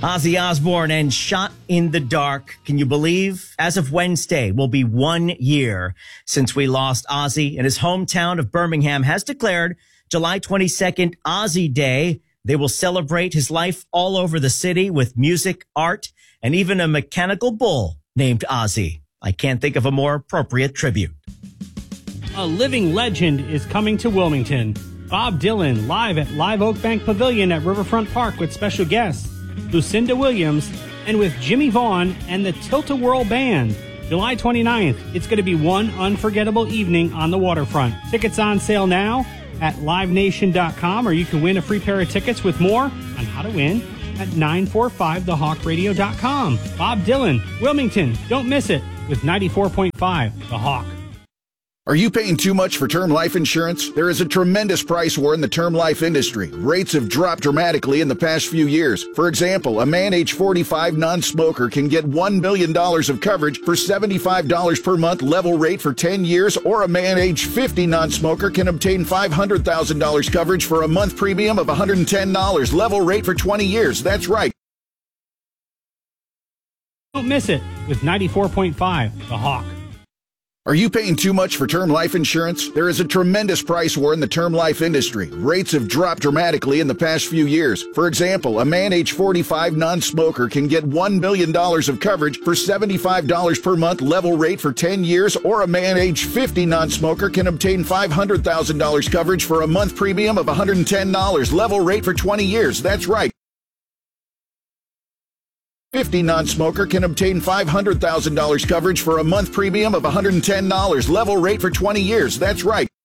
Ozzy Osbourne and Shot in the Dark. Can you believe? As of Wednesday, will be 1 year since we lost Ozzy, and his hometown of Birmingham has declared July 22nd Ozzy Day. They will celebrate his life all over the city with music, art, and even a mechanical bull named Ozzy. I can't think of a more appropriate tribute. A living legend is coming to Wilmington. Bob Dylan live at Live Oak Bank Pavilion at Riverfront Park with special guests Lucinda Williams and with Jimmy Vaughn and the Tilt-A-Whirl Band. July 29th, it's going to be one unforgettable evening on the waterfront. Tickets on sale now at livenation.com, or you can win a free pair of tickets with more on how to win at 945thehawkradio.com. Bob Dylan, Wilmington, don't miss it with 94.5 The Hawk. Are you paying too much for term life insurance? There is a tremendous price war in the term life industry. Rates have dropped dramatically in the past few years. For example, a man age 45 non-smoker can get $1 million of coverage for $75 per month level rate for 10 years, or a man age 50 non-smoker can obtain $500,000 coverage for a month premium of $110 level rate for 20 years. That's right. Don't miss it with 94.5 The Hawk. Are you paying too much for term life insurance? There is a tremendous price war in the term life industry. Rates have dropped dramatically in the past few years. For example, a man age 45 non-smoker can get $1 million of coverage for $75 per month level rate for 10 years, or a man age 50 non-smoker can obtain $500,000 coverage for a month premium of $110 level rate for 20 years. That's right. 50 non-smoker can obtain $500,000 coverage for a month premium of $110 level rate for 20 years. That's right.